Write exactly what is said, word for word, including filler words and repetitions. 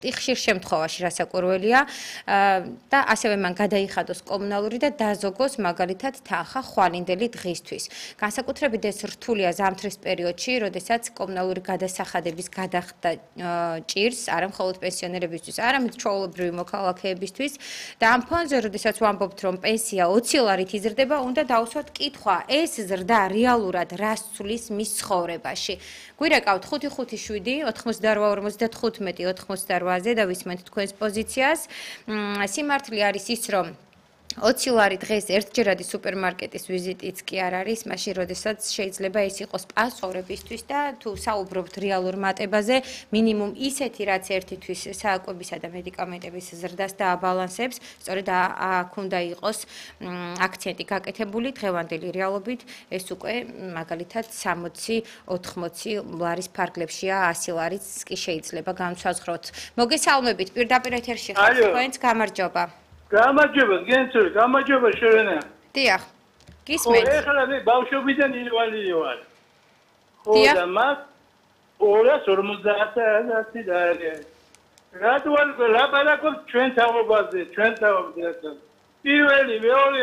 ხშირ შემთხვევაში რასაკვირველია და ასევე მან გადაიხადოს კომუნალური და დაზოგოს მაგალითად თანხა ხვალინდელი დღისთვის. განსაკუთრებით ეს რთულია ზამთრის პერიოდში, როდესაც კომუნალური გადასახადების გადახდა ჭირს არა მხოლოდ პენსიონერებისთვის, არამედ ჩვეულებრივი მოქალაქეებისთვის და ამ ფონზე, როდესაც ვამბობთ, რომ პენსია ოცი ლარით იზრდება, უნდა დავუსვათ კითხვა, ეს ზრდა რეალურად რას ცვლის მის ცხოვრებაში. გვირეკავთ ხუთი ხუთი შვიდი ოთხმოცდაორ ორმოცდათხუთმეტი ოთხმოცდაორ-ზე და ვისმენთ თქვენს პოზიციას. სიმართლე არის ის, რომ ოცი ლარი დღეს ერთჯერადი სუპერმარკეტის ვიზიტიც კი არ არის, მაშინ როდესაც შეიძლება ეს იყოს პასუხისმგებლობისთვის და თუ საუბრობთ რეალურ მატებაზე, მინიმუმ ისეთი, რაც ერთი თვის საკვებისა და მედიკამენტების ზრდას დააბალანსებს, სწორედ აქ უნდა იყოს აქცენტი გაკეთებული დღევანდელი რეალობით, ეს უკვე მაგალითად სამოცი ოთხმოცი ლარის ფარგლებშია, ასი ლარიც კი შეიძლება განსაზღვროთ. მოგესალმებით, პირდაპირ ეთერში ხართ თქვენც, გამარჯობა. გამარჯობა, გენცური, გამარჯობა შევენა. დიახ. გისმენთ. ხო, ეხლა მე ბავშვობიდან ინვალიდი ვარ. ხო, და მას ორას ორმოცდაათი დაერგე. რატო ლაპარაკობ ჩვენ თაობაზე, ჩვენ თაობაზე. პირველი, მეორე